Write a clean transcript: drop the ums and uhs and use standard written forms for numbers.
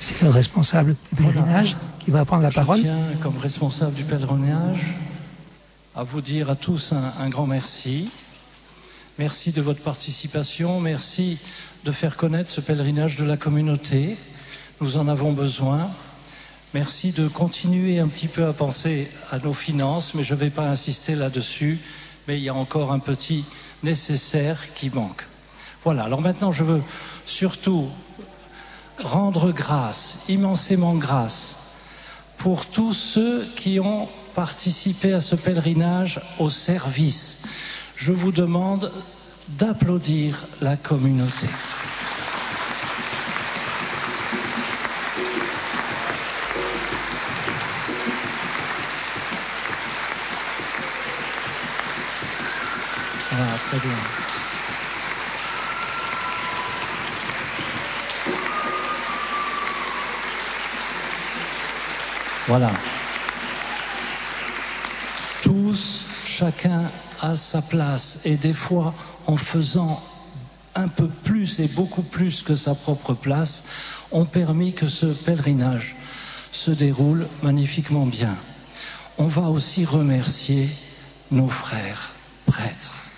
C'est le responsable du pèlerinage qui va prendre la parole. Je tiens, comme responsable du pèlerinage, à vous dire à tous un grand merci. Merci de votre participation, merci de faire connaître ce pèlerinage de la communauté. Nous en avons besoin. Merci de continuer un petit peu à penser à nos finances, mais je ne vais pas insister là-dessus, mais il y a encore un petit nécessaire qui manque. Voilà, alors maintenant je veux surtout rendre grâce, immensément grâce, pour tous ceux qui ont participé à ce pèlerinage au service. Je vous demande d'applaudir la communauté. Voilà, très bien. Voilà. Tous, chacun à sa place, et des fois en faisant un peu plus et beaucoup plus que sa propre place, ont permis que ce pèlerinage se déroule magnifiquement bien. On va aussi remercier nos frères prêtres.